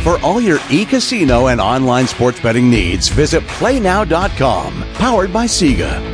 For all your e-casino and online sports betting needs, visit PlayNow.com. Powered by Sega.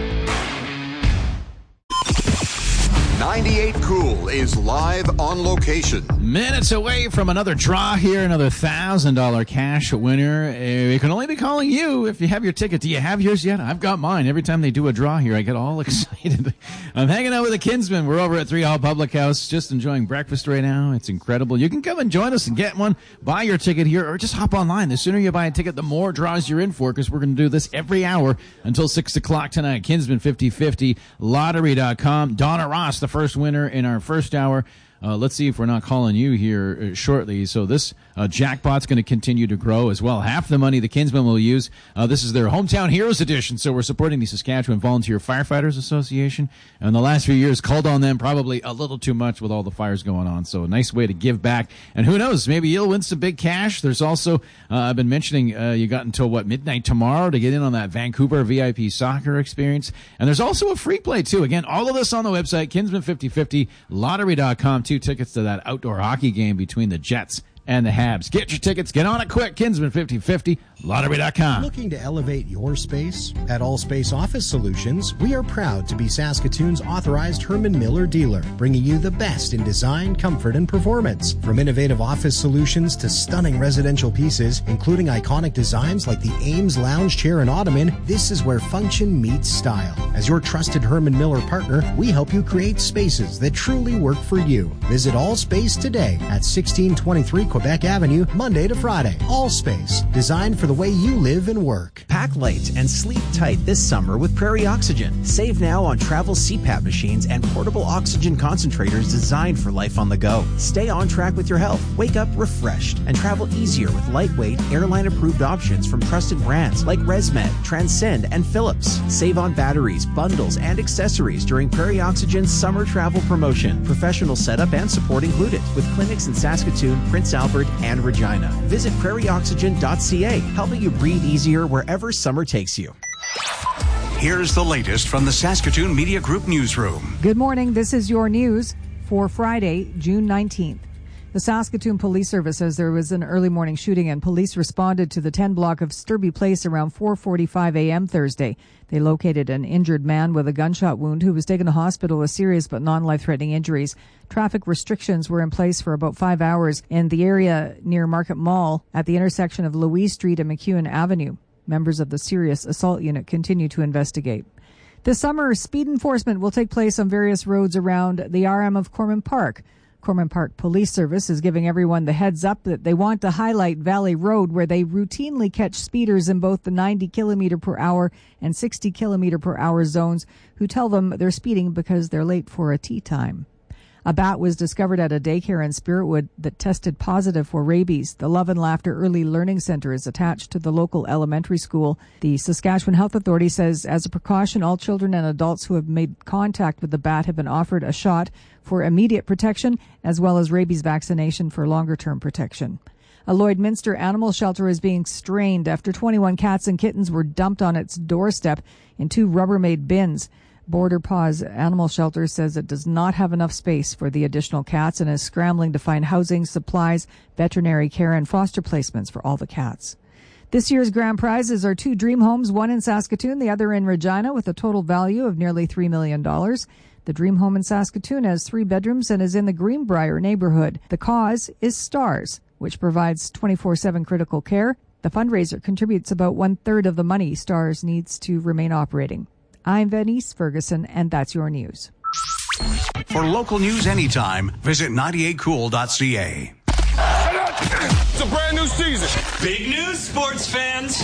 98 Cool is live on location. Minutes away from another draw here, another $1,000 cash winner. We can only be calling you if you have your ticket. Do you have yours yet? I've got mine. Every time they do a draw here, I get all excited. I'm hanging out with the Kinsmen. We're over at 3 Hall Public House, just enjoying breakfast right now. It's incredible. You can come and join us and get one. Buy your ticket here, or just hop online. The sooner you buy a ticket, the more draws you're in for, because we're going to do this every hour until 6 o'clock tonight. Kinsmen 50/50, lottery.com. Donna Ross, the first winner in our first hour. Let's see if we're not calling you here shortly. So this jackpot's going to continue to grow as well. Half the money the Kinsmen will use. This is their Hometown Heroes edition, so we're supporting the Saskatchewan Volunteer Firefighters Association. And the last few years called on them probably a little too much with all the fires going on. So a nice way to give back. And who knows, maybe you'll win some big cash. There's also, I've been mentioning, you got until, midnight tomorrow to get in on that Vancouver VIP soccer experience. And there's also a free play, too. Again, all of this on the website, Kinsmen 50/50, lottery.com. 2 tickets to that outdoor hockey game between the Jets and the Habs. Get your tickets. Get on it quick. Kinsmen 50/50, lottery.com. Looking to elevate your space? At All Space Office Solutions, we are proud to be Saskatoon's authorized Herman Miller dealer, bringing you the best in design, comfort, and performance. From innovative office solutions to stunning residential pieces, including iconic designs like the Ames lounge chair and ottoman, this is where function meets style. As your trusted Herman Miller partner, we help you create spaces that truly work for you. Visit All Space today at 1623 Quebec Avenue, Monday to Friday. All Space, designed for the way you live and work. Pack light and sleep tight this summer with Prairie Oxygen. Save now on travel CPAP machines and portable oxygen concentrators designed for life on the go. Stay on track with your health. Wake up refreshed and travel easier with lightweight, airline-approved options from trusted brands like ResMed, Transcend, and Philips. Save on batteries, bundles, and accessories during Prairie Oxygen's summer travel promotion. Professional setup and support included, with clinics in Saskatoon, Prince Albert, and Regina. Visit prairieoxygen.ca, helping you breathe easier wherever summer takes you. Here's the latest from the Saskatoon Media Group newsroom. Good morning. This is your news for Friday, June 19th. The Saskatoon Police Service says there was an early morning shooting and police responded to the 10 block of Sturby Place around 4:45 a.m. Thursday. They located an injured man with a gunshot wound who was taken to hospital with serious but non-life-threatening injuries. Traffic restrictions were in place for about 5 hours in the area near Market Mall at the intersection of Louise Street and McEwen Avenue. Members of the Serious Assault Unit continue to investigate. This summer, speed enforcement will take place on various roads around the RM of Corman Park. Corman Park Police Service is giving everyone the heads up that they want to highlight Valley Road, where they routinely catch speeders in both the 90 kilometer per hour and 60 kilometer per hour zones who tell them they're speeding because they're late for a tea time. A bat was discovered at a daycare in Spiritwood that tested positive for rabies. The Love and Laughter Early Learning Center is attached to the local elementary school. The Saskatchewan Health Authority says, as a precaution, all children and adults who have made contact with the bat have been offered a shot for immediate protection, as well as rabies vaccination for longer-term protection. A Lloydminster animal shelter is being strained after 21 cats and kittens were dumped on its doorstep in 2 Rubbermaid bins. Border Paws Animal Shelter says it does not have enough space for the additional cats and is scrambling to find housing, supplies, veterinary care, and foster placements for all the cats. This year's grand prizes are 2 dream homes, one in Saskatoon, the other in Regina, with a total value of nearly $3 million. The dream home in Saskatoon has 3 bedrooms and is in the Greenbrier neighborhood. The cause is STARS, which provides 24/7 critical care. The fundraiser contributes about 1/3 of the money STARS needs to remain operating. I'm Venice Ferguson, and that's your news. For local news anytime, visit 98cool.ca. It's a brand new season. Big news, sports fans.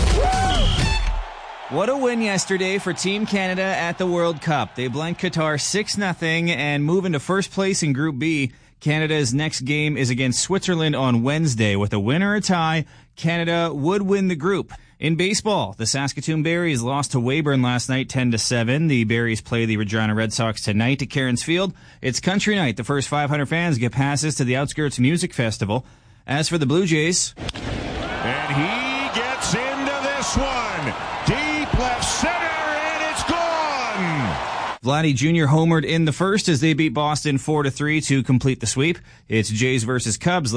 What a win yesterday for Team Canada at the World Cup. They blanked Qatar 6-0 and move into first place in Group B. Canada's next game is against Switzerland on Wednesday. With a win or a tie, Canada would win the group. In baseball, the Saskatoon Berries lost to Weyburn last night 10-7. The Berries play the Regina Red Sox tonight at Cairns Field. It's country night. The first 500 fans get passes to the Outskirts Music Festival. As for the Blue Jays... And he gets into this one. Deep left center, and it's gone. Vladdy Jr. homered in the first as they beat Boston 4-3 to complete the sweep. It's Jays versus Cubs.